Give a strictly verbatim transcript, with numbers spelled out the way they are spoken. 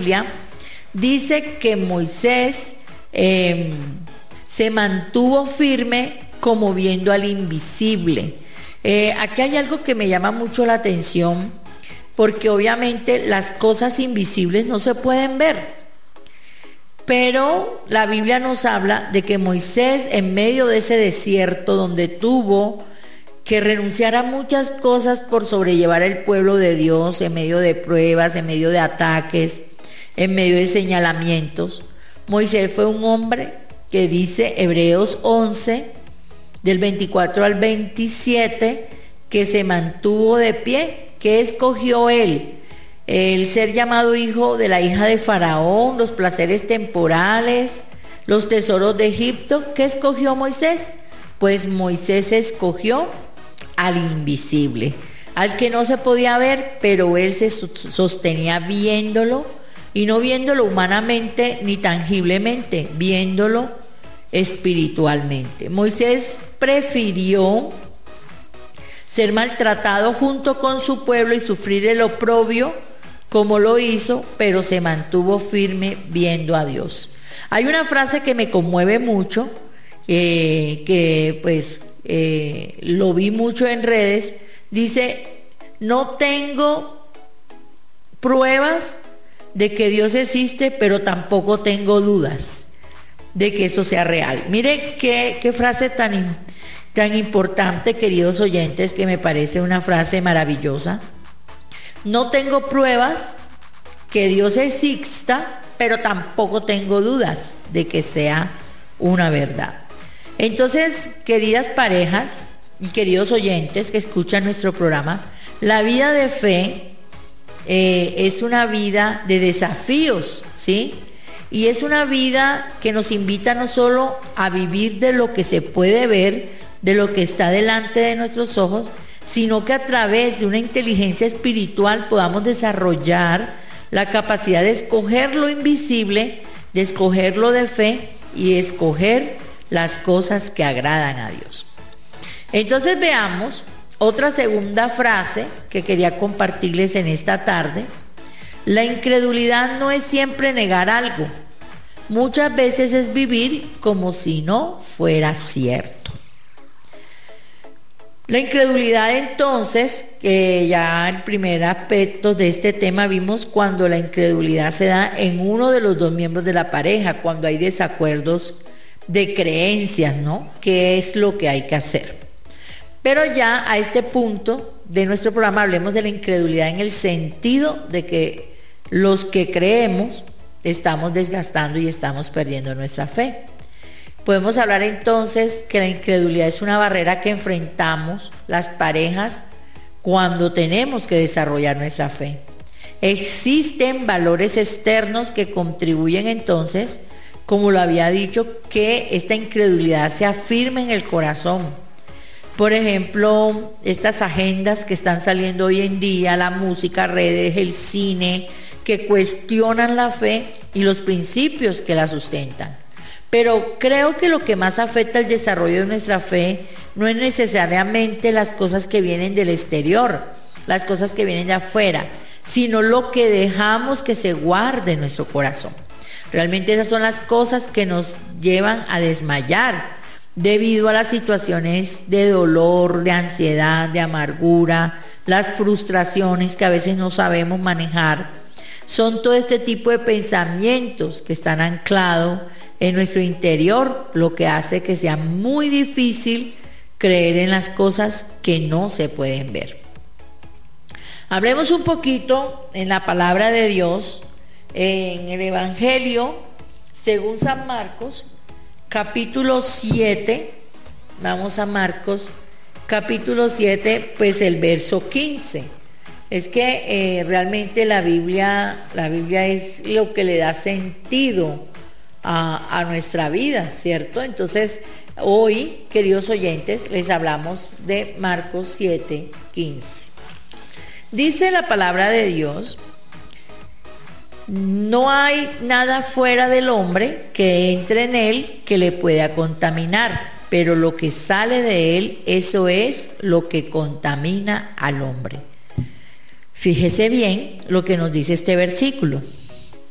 Biblia dice que Moisés eh, se mantuvo firme como viendo al invisible. Eh, aquí hay algo que me llama mucho la atención, porque obviamente las cosas invisibles no se pueden ver, pero la Biblia nos habla de que Moisés, en medio de ese desierto donde tuvo que renunciar a muchas cosas por sobrellevar el pueblo de Dios, en medio de pruebas, en medio de ataques, en medio de señalamientos, Moisés fue un hombre que dice Hebreos once, del veinticuatro al veintisiete, que se mantuvo de pie. ¿Qué escogió él? El ser llamado hijo de la hija de Faraón, los placeres temporales, los tesoros de Egipto. ¿Qué escogió Moisés? Pues Moisés escogió al invisible, al que no se podía ver, pero él se sostenía viéndolo, y no viéndolo humanamente ni tangiblemente, viéndolo espiritualmente. Moisés prefirió ser maltratado junto con su pueblo y sufrir el oprobio como lo hizo, pero se mantuvo firme viendo a Dios. Hay una frase que me conmueve mucho, eh, que pues eh, lo vi mucho en redes. Dice: no tengo pruebas de que Dios existe, pero tampoco tengo dudas de que eso sea real. Mire qué, qué frase tan, tan importante, queridos oyentes, que me parece una frase maravillosa. No tengo pruebas que Dios exista, pero tampoco tengo dudas de que sea una verdad. Entonces, queridas parejas y queridos oyentes que escuchan nuestro programa, la vida de fe eh, es una vida de desafíos, ¿sí? Y es una vida que nos invita no solo a vivir de lo que se puede ver, de lo que está delante de nuestros ojos, sino que a través de una inteligencia espiritual podamos desarrollar la capacidad de escoger lo invisible, de escoger lo de fe y escoger las cosas que agradan a Dios. Entonces veamos otra segunda frase que quería compartirles en esta tarde. La incredulidad no es siempre negar algo. Muchas veces es vivir como si no fuera cierto. La incredulidad, entonces, que ya el primer aspecto de este tema vimos cuando la incredulidad se da en uno de los dos miembros de la pareja, cuando hay desacuerdos de creencias, ¿no? ¿Qué es lo que hay que hacer? Pero ya a este punto de nuestro programa hablemos de la incredulidad en el sentido de que los que creemos estamos desgastando y estamos perdiendo nuestra fe. Podemos hablar entonces que la incredulidad es una barrera que enfrentamos las parejas cuando tenemos que desarrollar nuestra fe. Existen valores externos que contribuyen entonces, como lo había dicho, que esta incredulidad se afirme en el corazón. Por ejemplo, estas agendas que están saliendo hoy en día, la música, redes, el cine, que cuestionan la fe y los principios que la sustentan. Pero creo que lo que más afecta el desarrollo de nuestra fe no es necesariamente las cosas que vienen del exterior, las cosas que vienen de afuera, sino lo que dejamos que se guarde en nuestro corazón. Realmente esas son las cosas que nos llevan a desmayar debido a las situaciones de dolor, de ansiedad, de amargura, las frustraciones que a veces no sabemos manejar. Son todo este tipo de pensamientos que están anclados en nuestro interior, lo que hace que sea muy difícil creer en las cosas que no se pueden ver. Hablemos un poquito en la palabra de Dios, en el Evangelio según San Marcos, capítulo siete. Vamos a Marcos, capítulo siete, pues el verso quince. Es que eh, realmente la Biblia, la Biblia es lo que le da sentido a, a nuestra vida, ¿cierto? Entonces, hoy, queridos oyentes, les hablamos de Marcos siete, quince. Dice la palabra de Dios: no hay nada fuera del hombre que entre en él que le pueda contaminar, pero lo que sale de él, eso es lo que contamina al hombre. Fíjese bien lo que nos dice este versículo.